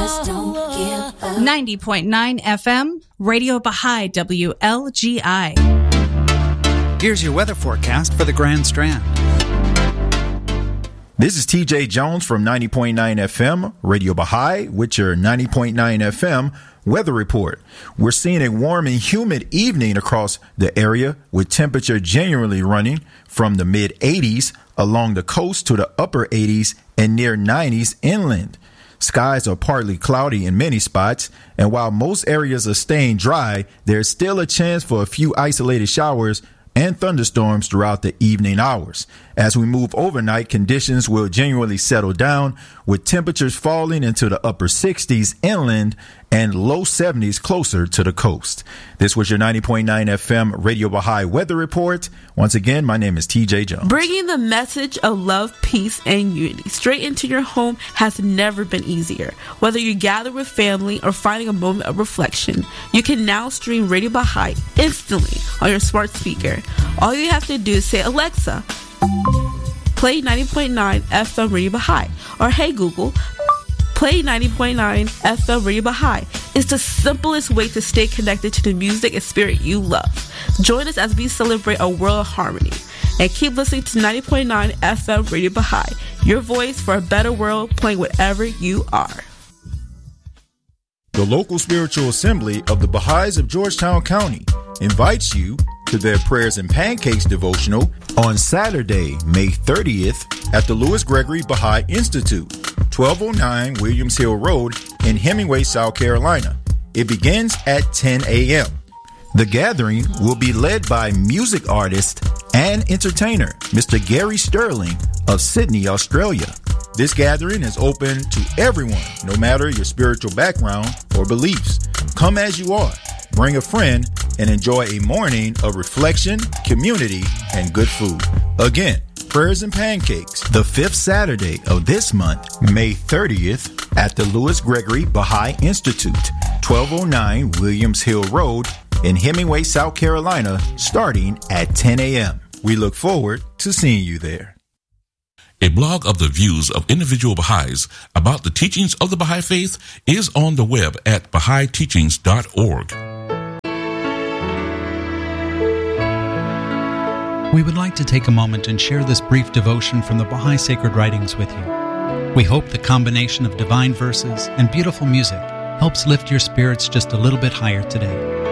just don't give up. 90.9 FM, Radio Baha'i WLGI. Here's your weather forecast for the Grand Strand. This is TJ Jones from 90.9 FM, Radio Baha'i, with your 90.9 FM weather report. We're seeing a warm and humid evening across the area, with temperature generally running from the mid-80s along the coast to the upper 80s and near 90s inland. Skies are partly cloudy in many spots, and while most areas are staying dry, there's still a chance for a few isolated showers and thunderstorms throughout the evening hours. As we move overnight, conditions will generally settle down, with temperatures falling into the upper 60s inland and low 70s closer to the coast. This was your 90.9 FM Radio Baha'i weather report. Once again, my name is TJ Jones. Bringing the message of love, peace, and unity straight into your home has never been easier. Whether you gather with family or finding a moment of reflection, you can now stream Radio Baha'i instantly on your smart speaker. All you have to do is say, Alexa, play 90.9 FM Radio Baha'i, or hey Google, play 90.9 FM Radio Baha'i. It's the simplest way to stay connected to the music and spirit you love. Join us as we celebrate a world of harmony. And keep listening to 90.9 FM Radio Baha'i, your voice for a better world, playing wherever you are. The local spiritual assembly of the Baha'is of Georgetown County invites you to their Prayers and Pancakes devotional on Saturday, May 30th at the Lewis Gregory Baha'i Institute, 1209 Williams Hill Road in Hemingway, South Carolina. It begins at 10 a.m. The gathering will be led by music artist and entertainer Mr. Gary Sterling of Sydney, Australia. This gathering is open to everyone, no matter your spiritual background or beliefs. Come as you are, bring a friend, and enjoy a morning of reflection, community, and good food. Again, Prayers and Pancakes, the 5th Saturday of this month, May 30th, at the Lewis Gregory Baha'i Institute, 1209 Williams Hill Road in Hemingway, South Carolina, starting at 10 a.m. We look forward to seeing you there. A blog of the views of individual Baha'is about the teachings of the Baha'i faith is on the web at BahaiTeachings.org. We would like to take a moment and share this brief devotion from the Baha'i Sacred Writings with you. We hope the combination of divine verses and beautiful music helps lift your spirits just a little bit higher today.